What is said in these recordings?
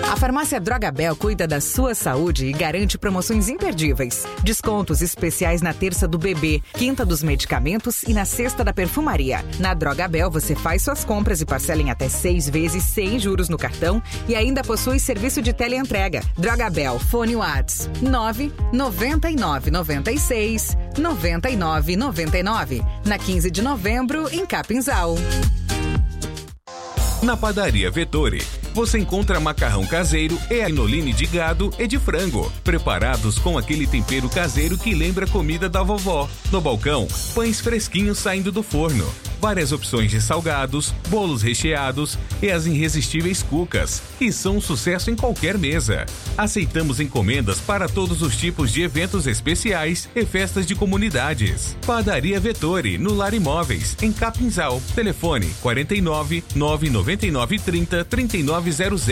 A farmácia Drogabel cuida da sua saúde e garante promoções imperdíveis. Descontos especiais na terça do bebê, quinta dos medicamentos e na sexta da perfumaria. Na Drogabel você faz suas compras e parcela em até 6 vezes sem juros no cartão e ainda possui serviço de teleentrega. Drogabel, fone WhatsApp 99996-9999. Na 15 de novembro, em Capinzal. Na padaria Vettori, você encontra macarrão caseiro e anoline de gado e de frango, preparados com aquele tempero caseiro que lembra a comida da vovó. No balcão, pães fresquinhos saindo do forno, várias opções de salgados, bolos recheados e as irresistíveis cucas, que são um sucesso em qualquer mesa. Aceitamos encomendas para todos os tipos de eventos especiais e festas de comunidades. Padaria Vettori, no Lar Imóveis, em Capinzal. Telefone 49 999 30 3900.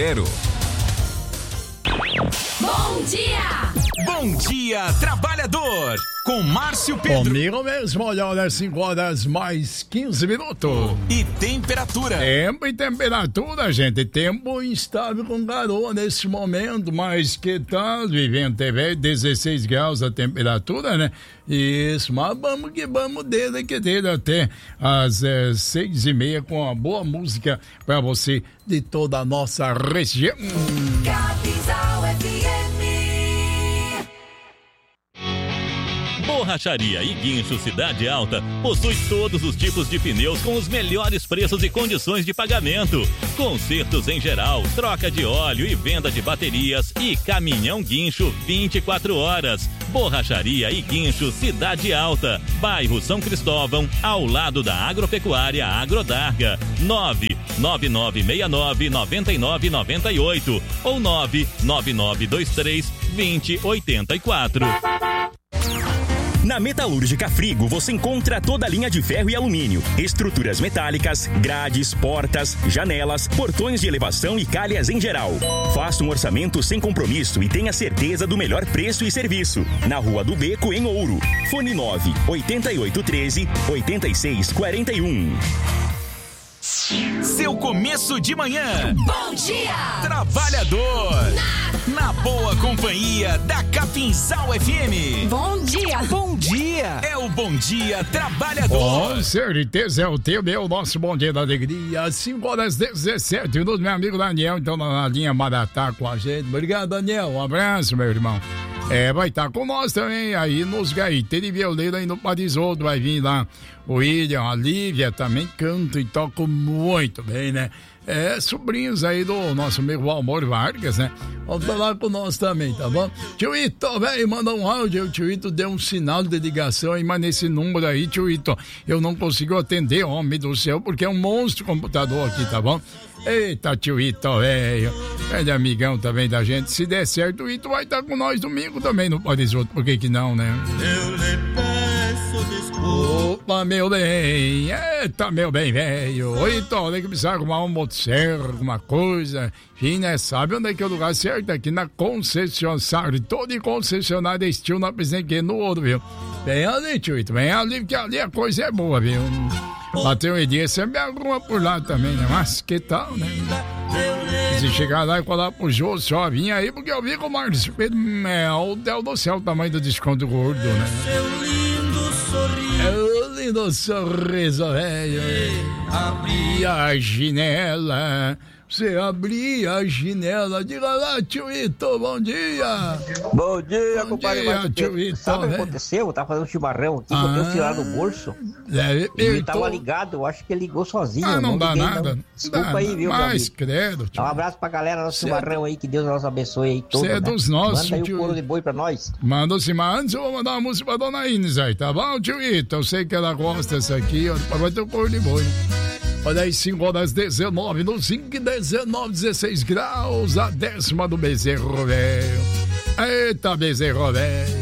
Bom dia! Bom dia, trabalhador! Com Márcio Pedro. Comigo mesmo, olha, 5 horas mais 15 minutos. E temperatura? Tempo e temperatura, gente. Tempo instável com garoa nesse momento, mas que tal? Vivendo TV, 16 graus a temperatura, né? Isso, mas vamos que vamos dele que dele até às 6h30 com uma boa música pra você de toda a nossa região. Capinzal FM. Borracharia e Guincho Cidade Alta possui todos os tipos de pneus com os melhores preços e condições de pagamento. Consertos em geral, troca de óleo e venda de baterias e caminhão guincho 24 horas. Borracharia e Guincho Cidade Alta, bairro São Cristóvão, ao lado da Agropecuária Agrodarga. 99969-9998 ou 99923-2084. Na Metalúrgica Frigo você encontra toda a linha de ferro e alumínio, estruturas metálicas, grades, portas, janelas, portões de elevação e calhas em geral. Faça um orçamento sem compromisso e tenha certeza do melhor preço e serviço. Na Rua do Beco, em Ouro. Fone 98813-8641. Seu começo de manhã. Bom dia! Trabalhador. Na boa companhia da Capinzal FM. Bom dia! Bom dia! É o Bom Dia Trabalhador. Com certeza é o teu, meu, nosso Bom Dia da Alegria. 5 horas 17 minutos, meu amigo Daniel, então na linha Maratá com a gente. Obrigado, Daniel. Um abraço, meu irmão. Vai estar com nós também aí nos gaiteiros e violeiro aí no Parisoto. Vai vir lá o William, a Lívia também canta e toca muito bem, né? Sobrinhos aí do nosso amigo Almor Vargas, né? Vamos falar com nós também, tá bom? Tio Ito, velho, manda um áudio. O tio Ito deu um sinal de ligação aí, mas nesse número aí, tio Ito, eu não consigo atender, homem do céu, porque é um monstro computador aqui, tá bom? Eita, tio Ito, velho. Grande amigão também da gente. Se der certo, o Ito vai estar com nós domingo também no Parisoto. Por que não, né? Eu lhe peço desculpa. Opa, meu bem. Eita, meu bem, velho. Ô, Ito, tem que precisar arrumar um motosserra, alguma coisa. Enfim, né? Sabe onde é que é o lugar certo? Aqui na concessionária. Todo concessionário é estilo na Presidente no Ouro, viu? Vem ali, tio Ito. Vem ali, porque ali a coisa é boa, viu? Bateu um dia, você me arruma por lá também, né? Mas que tal, né? Se chegar lá e falar pro Jô, só vinha aí, porque eu vi com o Márcio Pedro, meu Deus do céu, o tamanho do desconto gordo, né? Seu lindo sorriso. É o lindo sorriso, velho. Abri a janela. Você abria a janela, diga lá, tio Ito, bom dia. Bom dia, compadre. Tio Ito. Sabe o que aconteceu? Eu tava fazendo um chimarrão aqui, botei o celular no bolso. Ele tava ligado, eu acho que ele ligou sozinho. Não dá liguei, nada. Não. Desculpa aí, viu, mas credo. Um abraço pra galera do chimarrão aí, que Deus nos abençoe aí todo. Você é dos nossos, manda aí tio. o couro de boi pra nós. Manda sim, mas antes eu vou mandar uma música pra dona Inês aí, tá bom, tio Ito? Eu sei que ela gosta dessa aqui, vai ter o couro de boi. Olha aí, 5 horas 19, no 5 19, 16 graus, a 10ª do bezerro velho. Eita, bezerro velho.